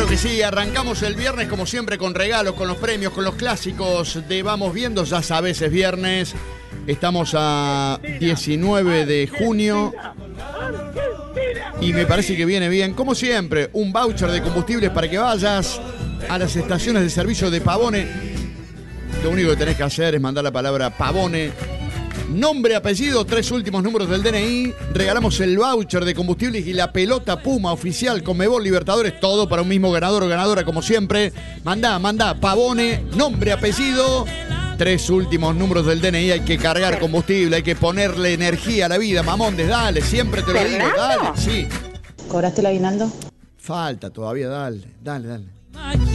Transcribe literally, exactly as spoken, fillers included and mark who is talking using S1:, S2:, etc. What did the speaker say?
S1: que sí, arrancamos el viernes como siempre con regalos, con los premios, con los clásicos de Vamos Viendo. Ya sabes, es viernes. Estamos a diecinueve de junio y me parece que viene bien, como siempre, un voucher de combustibles para que vayas a las estaciones de servicio de Pavone. Lo único que tenés que hacer es mandar la palabra Pavone, nombre, apellido, tres últimos números del D N I. Regalamos el voucher de combustibles y la pelota Puma oficial Conmebol Libertadores, todo para un mismo ganador o ganadora como siempre. Mandá, mandá, Pavone, nombre, apellido, tres últimos números del D N I. Hay que cargar combustible, hay que ponerle energía a la vida, Mamondes, dale, siempre te lo digo, dale, sí.
S2: ¿Cobraste el aguinaldo?
S1: Falta todavía, dale, dale, dale.